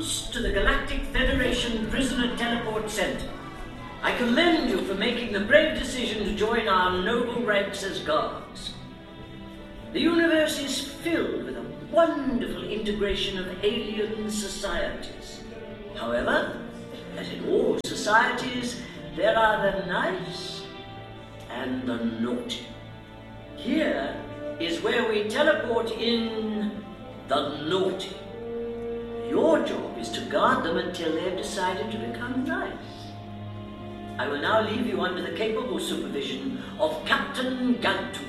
recruits to the Galactic Federation Prisoner Teleport Center. I commend you for making the brave decision to join our noble ranks as guards. The universe is filled with a wonderful integration of alien societies. However, as in all societies, there are the nice and the naughty. Here is where we teleport in the naughty. Your job is to guard them until they've decided to become nice. I will now leave you under the capable supervision of Captain Gantu.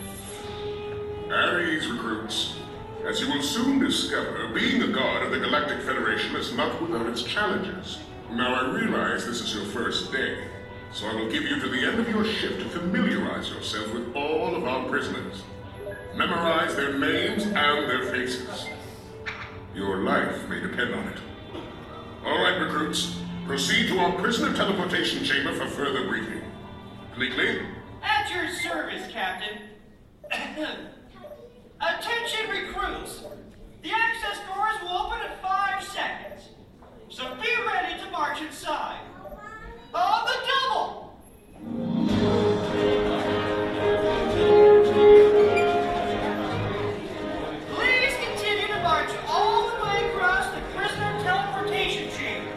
At ease, recruits. As you will soon discover, being a guard of the Galactic Federation is not without its challenges. Now, I realize this is your first day, so I will give you to the end of your shift to familiarize yourself with all of our prisoners. Memorize their names and their faces. Your life may depend on it. All right, recruits. Proceed to our prisoner teleportation chamber for further briefing. Cleekly? At your service, Captain. Attention, recruits. The access doors will open in 5 seconds. So be ready to march inside. On the double! Please continue to march all the way across the prisoner teleportation chamber.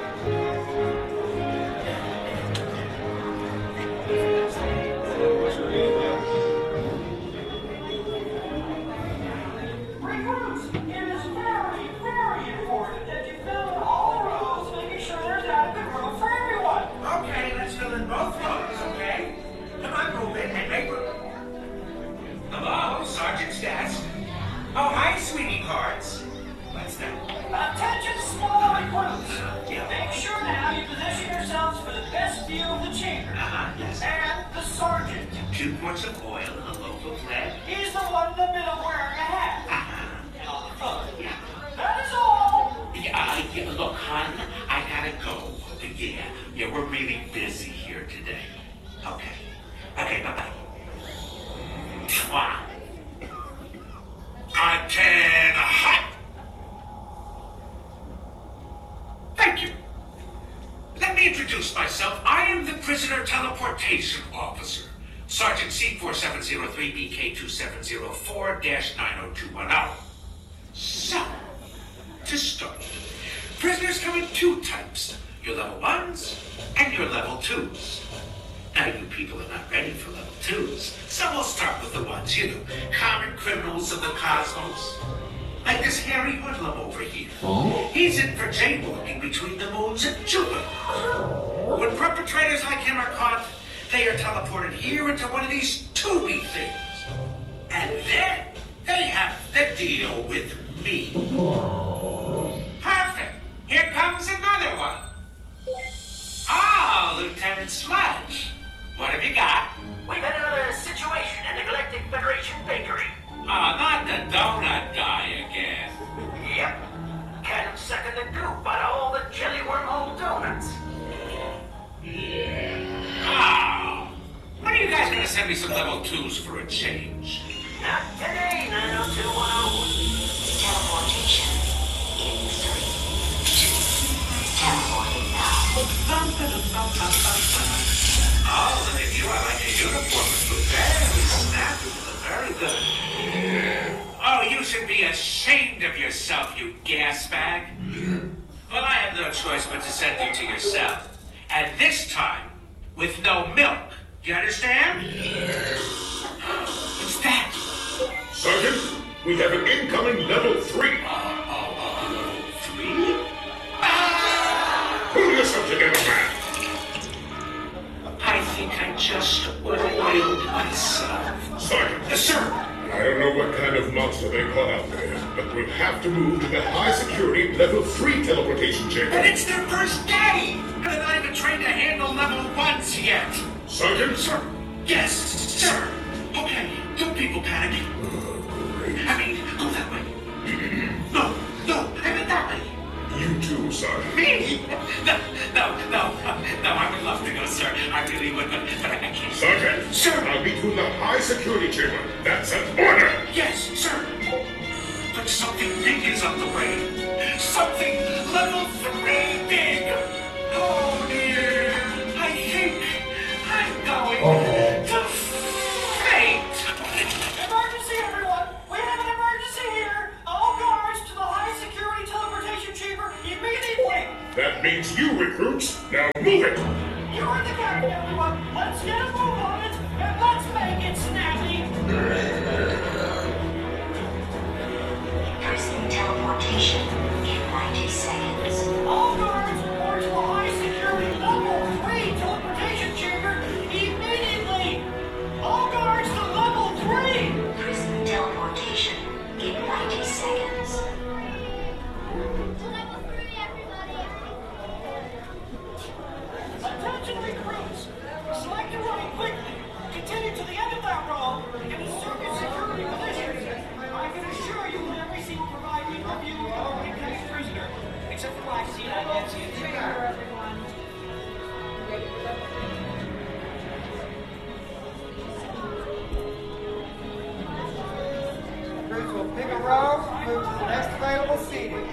Recruits, it is very, very important that you fill in all the rows, making sure there's adequate room for everyone. Okay, let's fill in both rows, okay? Come on, move in and make room. Hello, Sergeant's desk. Oh, hi, sweetie hearts. What's that? Attention, small recruits. Make sure now you position yourselves for the best view of the chamber. Yes. And the sergeant. 2 quarts of oil, a loaf of lead. He's the one in the middle wearing a hat. And on the front. Yeah. That is all. Yeah, look, hon, I gotta go. Yeah, we're really busy here today. Okay, bye-bye. Mwah. Antenna hot! Thank you. Let me introduce myself. I am the prisoner teleportation officer, Sergeant C4703BK2704-90210. So, to start, prisoners come in 2 types, your level 1s and your level 2s. Now, you people are not ready for level 2s, so we'll start with the ones, common criminals of the cosmos. Like this hairy hoodlum over here. He's in for jaywalking between the moons of Jupiter. When perpetrators like him are caught, they are teleported here into one of these tubey things. And then they have to deal with me. Perfect. Here comes another one. Ah, Lieutenant Sludge. What have you got? We've had another situation at the Galactic Federation Bakery. Not the donut guy again. Yep. Can't sucking the goop out of all the jelly wormhole donuts. Oh. When are you guys gonna send me some level 2s for a change? Not today, 90210. Teleportation in 3, 2, teleporting now. Oh, look at you. I like your uniform. It's very snappy. Very good. Oh, you should be ashamed of yourself, you gas bag. Well, I have no choice but to send you to yourself. And this time, with no milk. Do you understand? What's that? Sergeant, we have an incoming level 3. 3? Pull yourself together, man. I think I just oiled myself. Sergeant. Yes, sir. I don't know what kind of monster they caught out there, but we'll have to move to the high-security level 3 teleportation chamber. But it's their first day! And they're not even trained to handle level 1s yet. Sergeant? Sir. Yes, sir. Okay, don't people panic. I mean, go that way. No, I meant that way. You too, Sergeant. Me? No, I would love to go, sir. I really would, but I can't. Sergeant? Sir. I'll meet you in the high-security chamber. That's an order! Yes, sir. But something big is on the way. Something That means you, recruits. Now move it! You're the captain, everyone. Let's get a move on it, and let's make it snappy. Prison teleportation in 90 seconds. All guards report to the high-security level 3 teleportation chamber immediately. All guards to level 3. Prison teleportation in 90 seconds. Attention recruits! Select a running quickly. Continue to the end of that row and assert your security positions. I can assure you that every seat will provide you a view of our incoming prisoner. Except for my seat, I can't see a chair. Recruits will pick a row, move to the next available seating.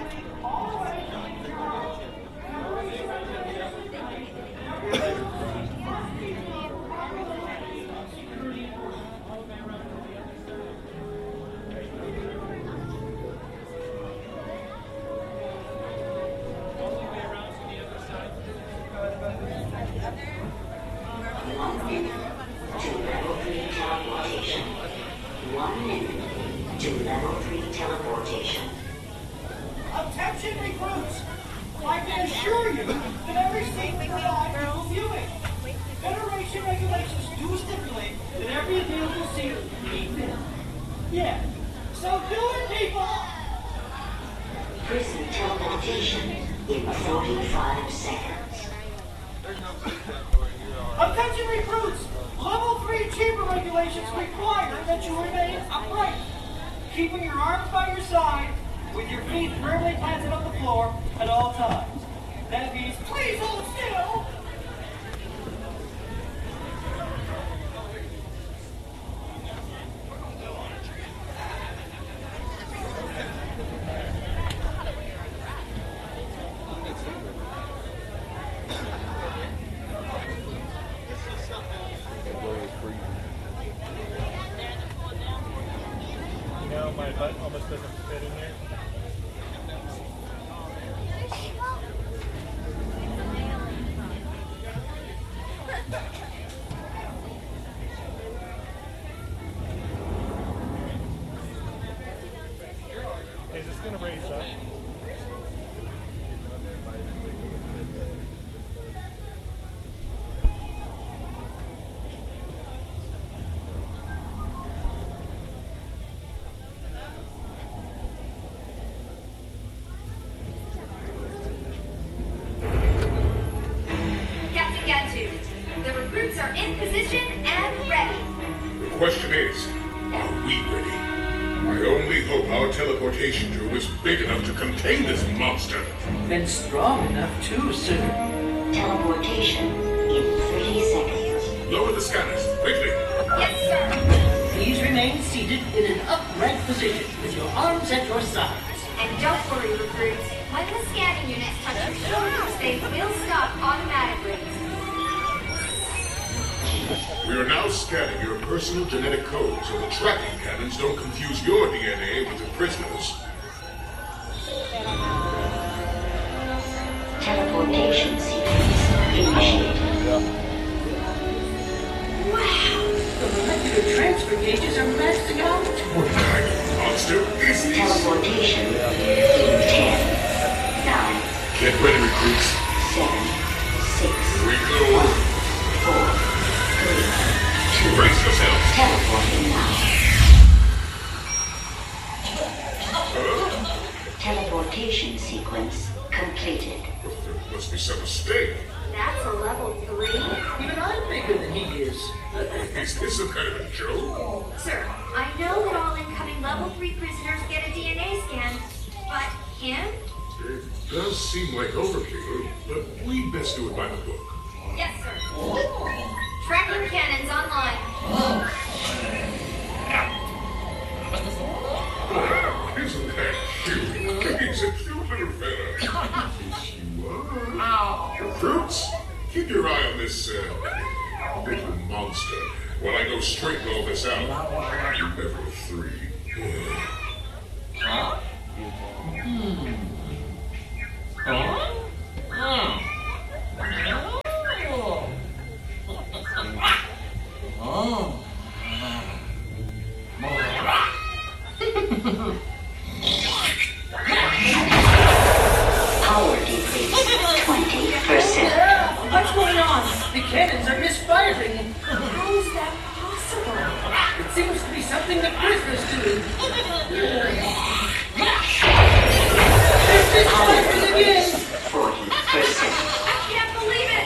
Attention recruits! I can assure you that every seat will provide equal viewing. Federation regulations do stipulate that every available seat be filled. Yeah. So do it, people! Prison teleportation in 45 seconds. Attention recruits! Level 3 chamber regulations require that you remain upright, keeping your arms by your side, with your feet firmly planted on the floor at all times. That means, please hold still! My butt almost doesn't fit in here. Is this going to raise up? The recruits are in position and ready. The question is, are we ready? I only hope our teleportation tube is big enough to contain this monster. And strong enough too, sir. Teleportation in 30 seconds. Lower the scanners, quickly. Yes, sir. Please remain seated in an upright position with your arms at your sides. And don't worry, recruits. When the scanning units touch your shoulders, they will stop automatically. We are now scanning your personal genetic code so the tracking cannons don't confuse your DNA with the prisoners. Teleportation sequence initiated. Wow! The molecular transfer gauges are maxing out. What kind of monster is this? Teleportation in 10, 9, Get ready, recruits. 7, 6, Here we go. 4, 3, 2, Brace yourselves. teleporting now. Teleportation sequence completed. There must be some mistake. That's a level 3. Even I'm bigger than he is. Is this some kind of a joke? Sir, I know that all incoming level 3 prisoners get a DNA scan, but him? It does seem like overkill, but we'd best do it by the book. Yes, sir. Tracking cannons online. Oh, isn't that cute? He's a cute little fella. Yes, you are. Recruits, keep your eye on this, little monster while I go straighten all this out. Level 3. cannons are misfiring. How is that possible? It seems to be something the prisoners do. They're misfiring again. 40%. I can't believe it!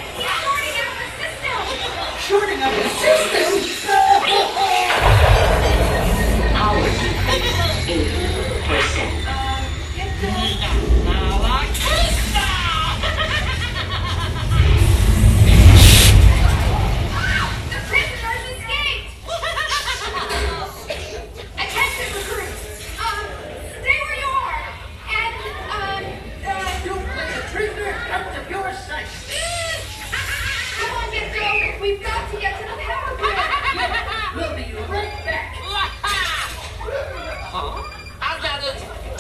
He's shorting out the system! Shorting up the system? Power decrease 80%. Get this. The prisoners escaped! Attention recruits! Stay where you are! And, Don't let the prisoner out of your sight. come on, get going! We've got to get to the power plant! We'll be right back. I got it.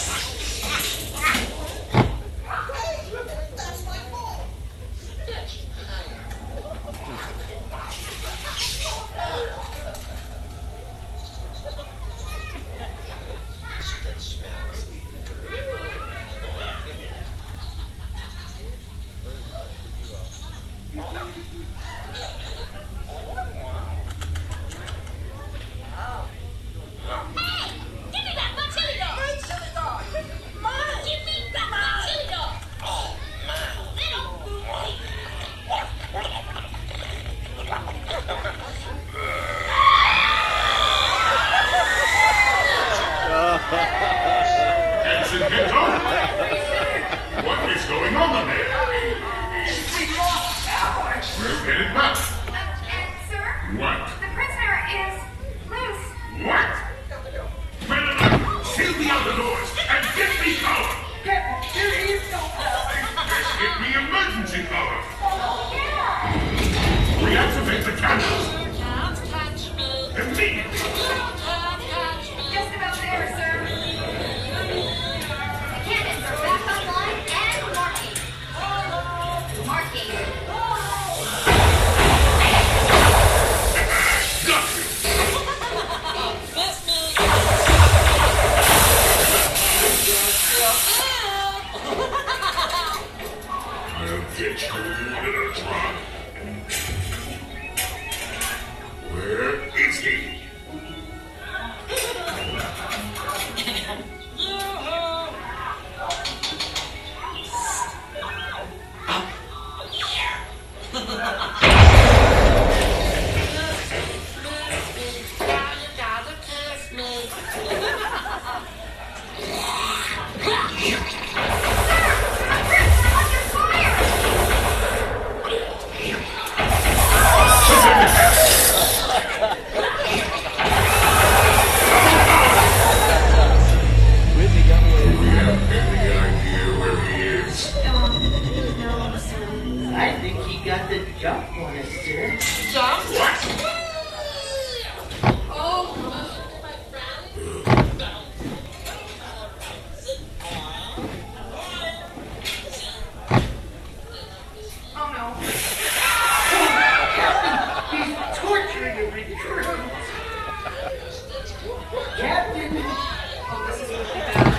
Ensign Pinto? What is going on there? We'll get it back. Sir? What? The prisoner is loose. What? Well, seal the outer doors and get me power! Captain, there is no power. Let's get me emergency power! Yeah! Reactivate the cannons! Can't catch me. Immediately! Can't catch me. Just about there, sir. Cannons are back online and marking. Marking. Got you! Miss me. I'll get you in a drop. Where is he? You gotta kiss me. Do we have any idea where he is? No, sir. I think he got the jump on us, sir. Jump. What? Oh no. He's torturing the recruits. Captain, Oh, this is really bad.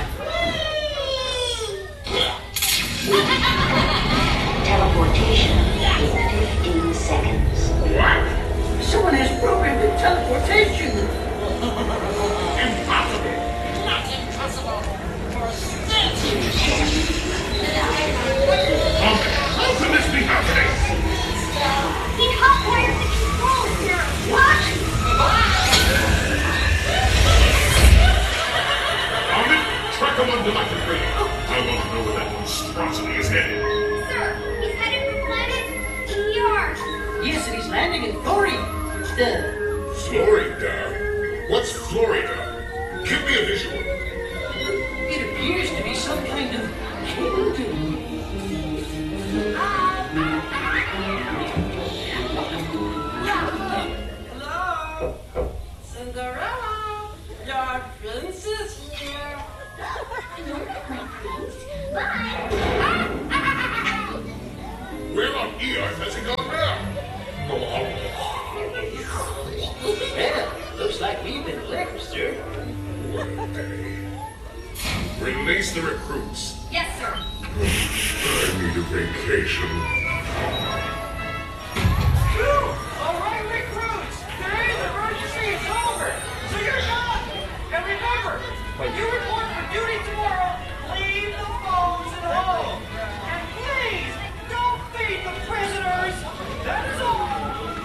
Teleportation in 15 seconds. What? someone has programmed the teleportation. Impossible! Not impossible. For snitch. How can this be happening? He hot-wired the controls here. What? Armin, track him under like a tree. I want to know where that monstrosity is headed. Sir, he's headed for planet ER. Yes, and he's landing in Florida. Florida? What's Florida? Give me a visual. It appears to be some kind of kingdom. Hello. Cinderella. Your prince is here. Where on earth has he gone now? Well, looks like we've been left, sir. Release the recruits. Yes, sir. I need a vacation. When you report for duty tomorrow, leave the phones at home.